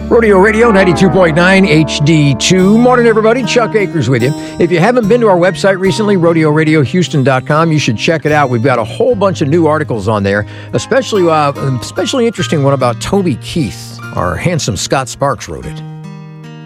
Rodeo Radio 92.9 HD2. Morning, everybody. Chuck Akers with you. If you haven't been to our website recently, rodeoradiohouston.com, you should check it out. We've got a whole bunch of new articles on there, especially interesting one about Toby Keith. Our handsome Scott Sparks wrote it.